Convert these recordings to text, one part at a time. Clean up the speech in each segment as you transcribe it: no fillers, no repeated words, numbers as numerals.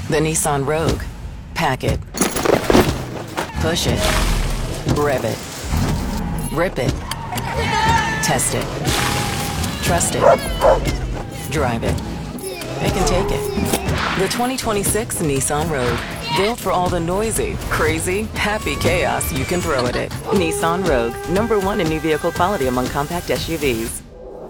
The Nissan Rogue. Pack it. Push it. Rev it. Rip it. Test it. Trust it. Drive it. It can take it. The 2026 Nissan Rogue. Built for all the noisy, crazy, happy chaos you can throw at it. Nissan Rogue. #1 in new vehicle quality among compact SUVs.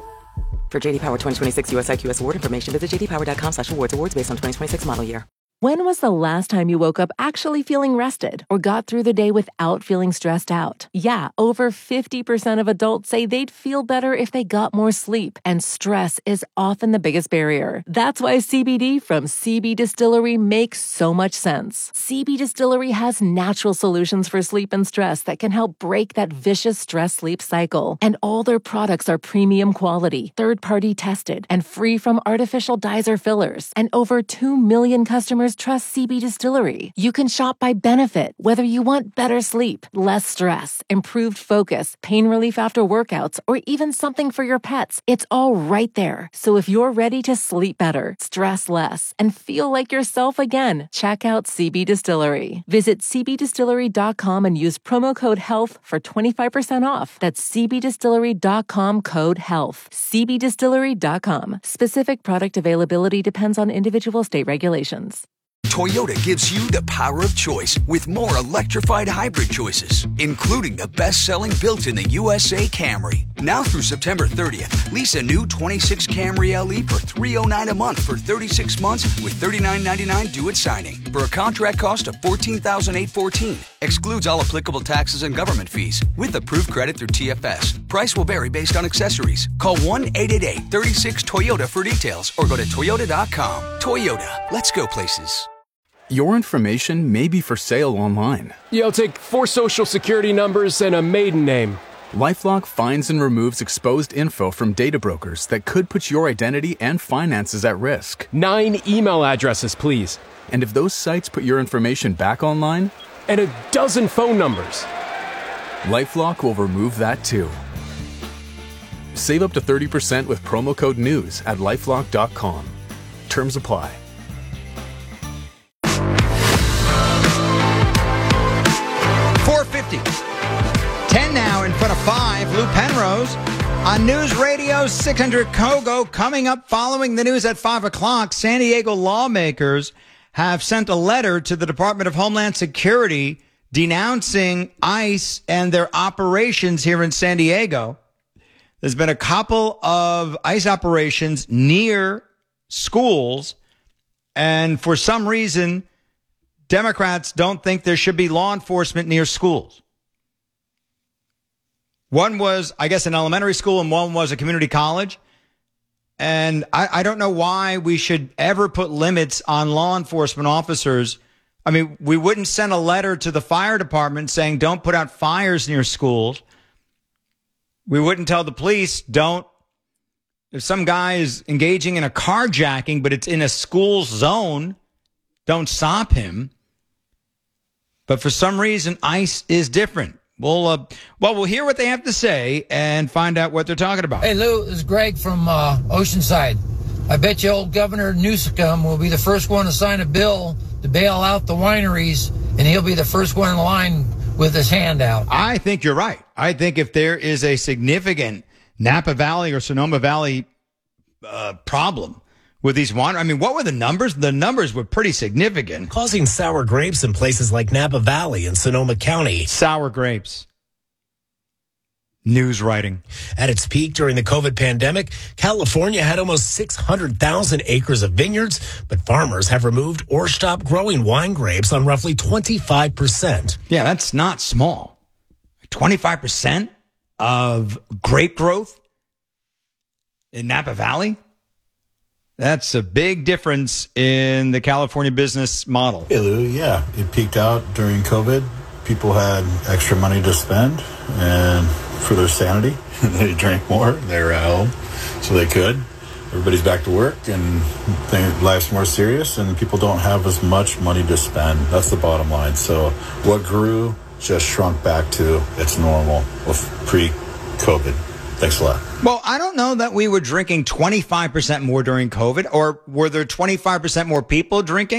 For JD Power 2026 US IQS award information, visit jdpower.com/awards. Awards based on 2026 model year. When was the last time you woke up actually feeling rested or got through the day without feeling stressed out? Yeah, over 50% of adults say they'd feel better if they got more sleep, and stress is often the biggest barrier. That's why CBD from CB Distillery makes so much sense. CB Distillery has natural solutions for sleep and stress that can help break that vicious stress-sleep cycle. And all their products are premium quality, third-party tested, and free from artificial dyes or fillers. And over 2 million customers trust CB Distillery. You can shop by benefit, whether you want better sleep, less stress, improved focus, pain relief after workouts, or even something for your pets. It's all right there. So if you're ready to sleep better, stress less, and feel like yourself again, check out CB Distillery. Visit cbdistillery.com and use promo code HEALTH for 25% off. That's cbdistillery.com code HEALTH. cbdistillery.com. Specific product availability depends on individual state regulations. Toyota gives you the power of choice with more electrified hybrid choices, including the best-selling built in the USA Camry. Now through September 30th, lease a new 26 Camry LE for $309 a month for 36 months with $39.99 due at signing for a contract cost of $14,814. Excludes all applicable taxes and government fees with approved credit through TFS. Price will vary based on accessories. Call 1-888-36-TOYOTA for details or go to toyota.com. Toyota, let's go places. Your information may be for sale online. Yeah, I'll take 4 social security numbers and a maiden name. LifeLock finds and removes exposed info from data brokers that could put your identity and finances at risk. 9 email addresses, please. And if those sites put your information back online? And a dozen phone numbers. LifeLock will remove that too. Save up to 30% with promo code NEWS at LifeLock.com. Terms apply. $4.50. 10 now in front of 5. Lou Penrose on News Radio 600 Kogo. Coming up following the news at 5 o'clock, San Diego lawmakers have sent a letter to the Department of Homeland Security denouncing ICE and their operations here in San Diego. There's been a couple of ICE operations near schools, and for some reason, Democrats don't think there should be law enforcement near schools. One was, I guess, an elementary school, and one was a community college. And I don't know why we should ever put limits on law enforcement officers. I mean, we wouldn't send a letter to the fire department saying don't put out fires near schools. We wouldn't tell the police if some guy is engaging in a carjacking, but it's in a school zone, don't stop him. But for some reason, ICE is different. We'll hear what they have to say and find out what they're talking about. Hey, Lou, this is Greg from Oceanside. I bet you old Governor Newsom will be the first one to sign a bill to bail out the wineries, and he'll be the first one in line with his hand out. I think you're right. I think if there is a significant Napa Valley or Sonoma Valley problem with these wineries, I mean, what were the numbers? The numbers were pretty significant. Causing sour grapes in places like Napa Valley and Sonoma County. Sour grapes. News writing. At its peak during the COVID pandemic, California had almost 600,000 acres of vineyards, but farmers have removed or stopped growing wine grapes on roughly 25%. Yeah, that's not small. 25% of grape growth in Napa Valley? That's a big difference in the California business model. Hey, Lou, yeah, it peaked out during COVID. People had extra money to spend and for their sanity. They drank more. They were at home, so they could. Everybody's back to work, and life's more serious, and people don't have as much money to spend. That's the bottom line. So what grew just shrunk back to its normal with pre-COVID. Thanks a lot. Well, I don't know that we were drinking 25% more during COVID, or were there 25% more people drinking?